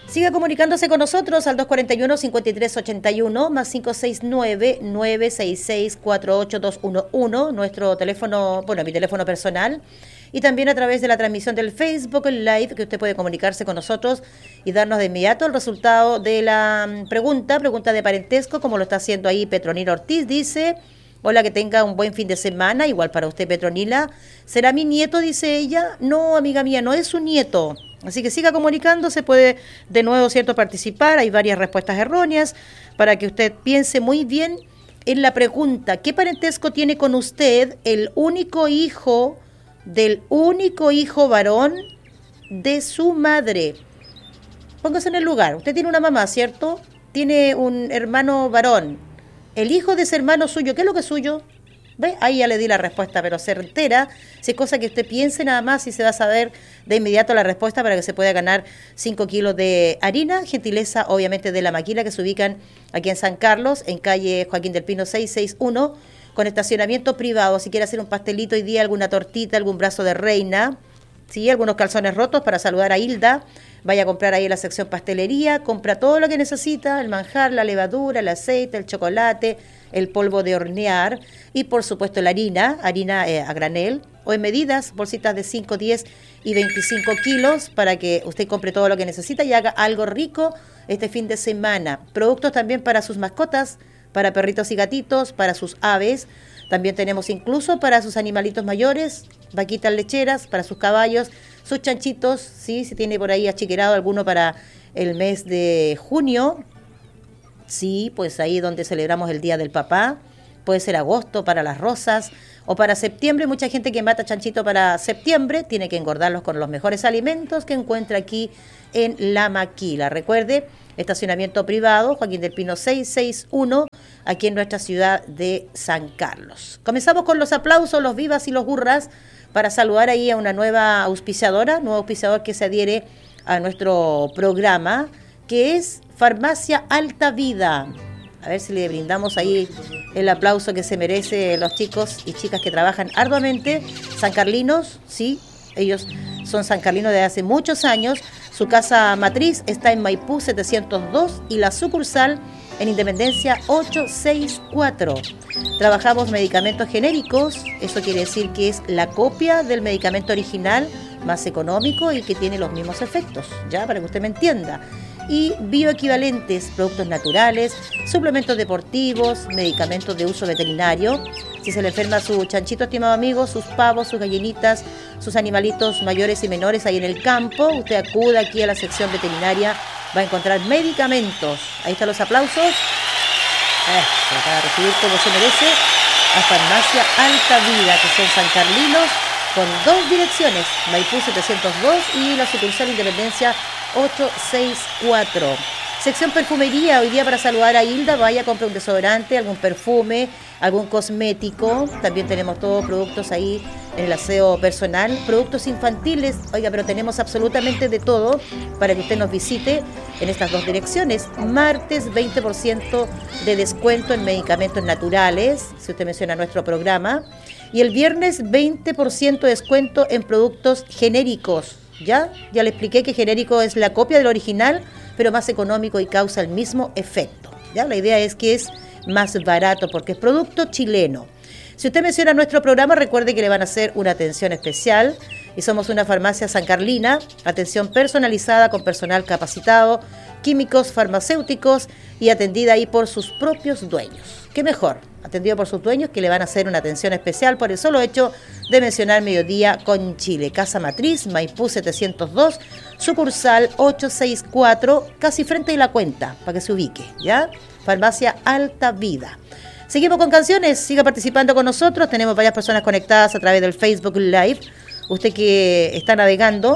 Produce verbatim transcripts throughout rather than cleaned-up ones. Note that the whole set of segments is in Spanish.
Siga comunicándose con nosotros al dos cuatro uno, cinco tres ocho uno más cinco seis nueve, nueve seis seis, cuatro ocho dos uno uno, nuestro teléfono, bueno, mi teléfono personal, y también a través de la transmisión del Facebook Live, que usted puede comunicarse con nosotros y darnos de inmediato el resultado de la pregunta, pregunta de parentesco, como lo está haciendo ahí Petronila Ortiz. Dice: hola, que tenga un buen fin de semana, igual para usted, Petronila. ¿Será mi nieto?, dice ella. No, amiga mía, no es su nieto. Así que siga comunicándose, puede de nuevo, cierto, participar. Hay varias respuestas erróneas para que usted piense muy bien en la pregunta: ¿qué parentesco tiene con usted el único hijo del único hijo varón de su madre? Póngase en el lugar. Usted tiene una mamá, ¿cierto? Tiene un hermano varón. El hijo de ese hermano suyo, ¿qué es lo que es suyo? ¿Ve? Ahí ya le di la respuesta, pero certera. Si es cosa que usted piense nada más y se va a saber de inmediato la respuesta para que se pueda ganar cinco kilos de harina. Gentileza, obviamente, de La Maquila, que se ubican aquí en San Carlos, en calle Joaquín del Pino seiscientos sesenta y uno, con estacionamiento privado. Si quiere hacer un pastelito hoy día, alguna tortita, algún brazo de reina, ¿sí? Algunos calzones rotos para saludar a Hilda, vaya a comprar ahí en la sección pastelería, compra todo lo que necesita: el manjar, la levadura, el aceite, el chocolate, el polvo de hornear y por supuesto la harina, harina eh, a granel o en medidas, bolsitas de cinco, diez y veinticinco kilos, para que usted compre todo lo que necesita y haga algo rico este fin de semana. Productos también para sus mascotas, para perritos y gatitos, para sus aves. También tenemos incluso para sus animalitos mayores, vaquitas lecheras, para sus caballos, sus chanchitos, ¿sí? Si tiene por ahí achiquerado alguno para el mes de junio, sí, pues ahí donde celebramos el Día del Papá. Puede ser agosto para las rosas o para septiembre. Mucha gente que mata chanchito para septiembre tiene que engordarlos con los mejores alimentos que encuentra aquí en La Maquila. Recuerde, estacionamiento privado, Joaquín del Pino seiscientos sesenta y uno, aquí en nuestra ciudad de San Carlos. Comenzamos con los aplausos, los vivas y los hurras para saludar ahí a una nueva auspiciadora, nuevo auspiciador que se adhiere a nuestro programa, que es Farmacia Alta Vida. A ver si le brindamos ahí el aplauso que se merece los chicos y chicas que trabajan arduamente. Sancarlinos, sí, ellos son sancarlinos de hace muchos años. Su casa matriz está en Maipú setecientos dos y la sucursal en Independencia ochocientos sesenta y cuatro. Trabajamos medicamentos genéricos, eso quiere decir que es la copia del medicamento original, más económico y que tiene los mismos efectos, ya, para que usted me entienda. Y bioequivalentes, productos naturales, suplementos deportivos, medicamentos de uso veterinario. Si se le enferma su chanchito, estimado amigo, sus pavos, sus gallinitas, sus animalitos mayores y menores ahí en el campo, usted acude aquí a la sección veterinaria, va a encontrar medicamentos. Ahí están los aplausos. Eh, para recibir como se merece a Farmacia Alta Vida, que son San Carlinos, con dos direcciones, Maipú setecientos dos y la sucursal Independencia ochocientos sesenta y cuatro. Sección perfumería, hoy día para saludar a Hilda, vaya, compra un desodorante, algún perfume, algún cosmético. También tenemos todos productos ahí en el aseo personal, productos infantiles, oiga, pero tenemos absolutamente de todo para que usted nos visite en estas dos direcciones. Martes, veinte por ciento de descuento en medicamentos naturales, si usted menciona nuestro programa. Y el viernes, veinte por ciento de descuento en productos genéricos. ¿Ya? Ya le expliqué que genérico es la copia del original, pero más económico y causa el mismo efecto. ¿Ya? La idea es que es más barato porque es producto chileno. Si usted menciona nuestro programa, recuerde que le van a hacer una atención especial y somos una farmacia sancarlina, atención personalizada con personal capacitado, químicos, farmacéuticos y atendida ahí por sus propios dueños. ¿Qué mejor? Atendido por sus dueños que le van a hacer una atención especial por el solo hecho de mencionar Mediodía con Chile. Casa Matriz, Maipú setecientos dos, sucursal ochocientos sesenta y cuatro, casi frente a la cuenta, para que se ubique, ¿ya? Farmacia Alta Vida. Seguimos con canciones, siga participando con nosotros, tenemos varias personas conectadas a través del Facebook Live. Usted que está navegando,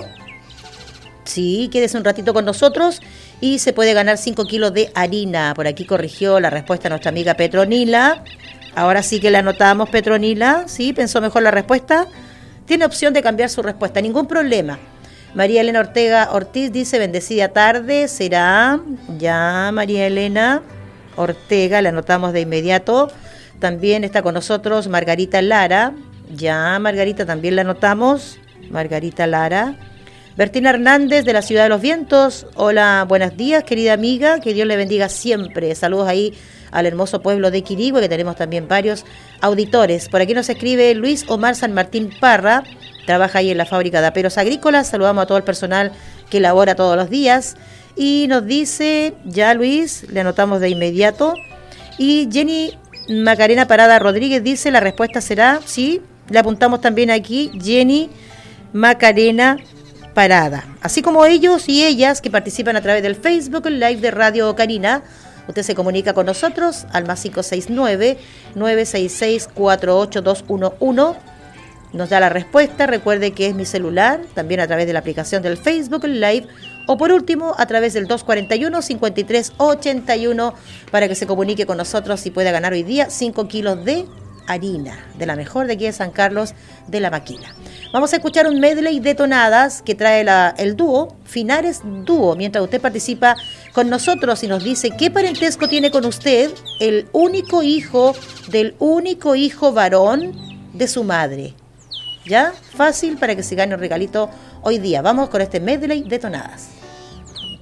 sí, quédese un ratito con nosotros y se puede ganar cinco kilos de harina. Por aquí corrigió la respuesta nuestra amiga Petronila. Ahora sí que la anotamos, Petronila. ¿Sí? ¿Pensó mejor la respuesta? Tiene opción de cambiar su respuesta, ningún problema. María Elena Ortega Ortiz dice: bendecida tarde, será. Ya, María Elena Ortega, la anotamos de inmediato. También está con nosotros Margarita Lara. Ya, Margarita, también la anotamos. Margarita Lara. Bertina Hernández de la Ciudad de los Vientos. Hola, buenos días, querida amiga. Que Dios le bendiga siempre. Saludos ahí al hermoso pueblo de Quirigüe, que tenemos también varios auditores. Por aquí nos escribe Luis Omar San Martín Parra. Trabaja ahí en la fábrica de aperos agrícolas. Saludamos a todo el personal que labora todos los días. Y nos dice, ya Luis, le anotamos de inmediato. Y Jenny Macarena Parada Rodríguez dice, la respuesta será, sí, le apuntamos también aquí, Jenny Macarena Parada. Así como ellos y ellas que participan a través del Facebook Live de Radio Carina, usted se comunica con nosotros al más cinco seis nueve, nueve seis seis, cuatro ocho dos uno uno. Nos da la respuesta, recuerde que es mi celular, también a través de la aplicación del Facebook Live, o por último a través del dos cuatro uno, cinco tres ocho uno para que se comunique con nosotros y pueda ganar hoy día cinco kilos de harina, de la mejor de aquí de San Carlos de la Maquila. Vamos a escuchar un medley de tonadas que trae la, el dúo, Finares Dúo, mientras usted participa con nosotros y nos dice qué parentesco tiene con usted el único hijo del único hijo varón de su madre. ¿Ya? Fácil para que se gane un regalito hoy día. Vamos con este medley de tonadas.